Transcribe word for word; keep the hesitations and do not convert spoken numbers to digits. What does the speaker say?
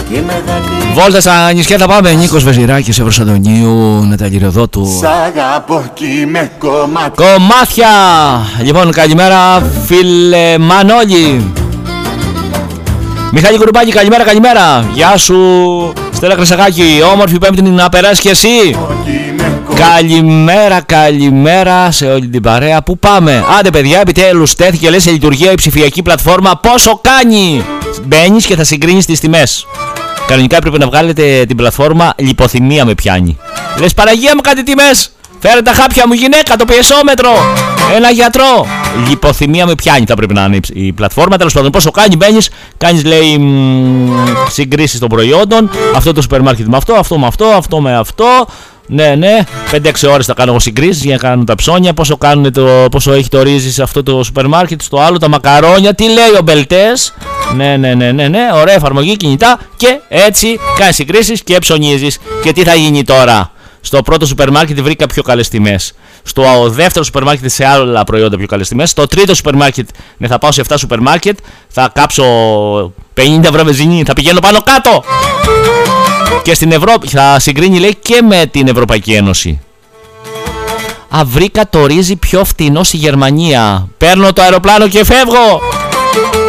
Βόλτα στα νησιά θα πάμε. Νίκος Βεζιράκης, Εύρος Αντωνίου, Νατάλη Ροδότου. Κομμάτια. Λοιπόν, καλημέρα φίλε Μανώλη. Μιχάλη Κουρουπάκη, καλημέρα, καλημέρα. Γεια σου Στέλλα Χρυσακάκη, όμορφη Πέμπτη να περάσει και εσύ. Καλημέρα, καλημέρα σε όλη την παρέα. Πού πάμε? Άντε παιδιά, επιτέλους τέθηκε λέει σε λειτουργία η ψηφιακή πλατφόρμα. Πόσο κάνει? Μπαίνεις και θα συγκρίνεις τις τιμές. Κανονικά έπρεπε να βγάλετε την πλατφόρμα λιποθυμία με πιάνει. Λες Παναγία μου κάτι τιμές. Φέρε τα χάπια μου γυναίκα, το πιεσόμετρο. Ένα γιατρό. Λιποθυμία με πιάνει θα πρέπει να είναι η πλατφόρμα. Τέλος πάντων, πόσο κάνει, μπαίνεις, κάνεις λέει συγκρίσεις των προϊόντων. Αυτό το σούπερ μάρκετ με αυτό, αυτό με αυτό, αυτό με αυτό. Ναι, ναι, πέντε έξι ώρες θα κάνω εγώ συγκρίσεις για να κάνουν τα ψώνια. Πόσο, κάνουν το, πόσο έχει το ρύζι σε αυτό το σούπερ μάρκετ, στο άλλο τα μακαρόνια. Τι λέει ο Μπελτές. Ναι, ναι, ναι, ναι, ναι, ωραία εφαρμογή, κινητά. Και έτσι κάνεις συγκρίσεις και ψωνίζεις. Και τι θα γίνει τώρα? Στο πρώτο σούπερ μάρκετ βρήκα πιο καλές τιμές. Στο δεύτερο σούπερ μάρκετ σε άλλα προϊόντα πιο καλές τιμές. Στο τρίτο σούπερ μάρκετ, ναι, θα πάω σε επτά σούπερ μάρκετ. Θα κάψω πενήντα ευρώ βενζίνη, θα πηγαίνω πάνω κάτω. Και στην Ευρώπη θα συγκρίνει λέει και με την Ευρωπαϊκή Ένωση. Α, βρήκα το ρύζι πιο φτηνό στη Γερμανία. Παίρνω το αεροπλάνο και φεύγω.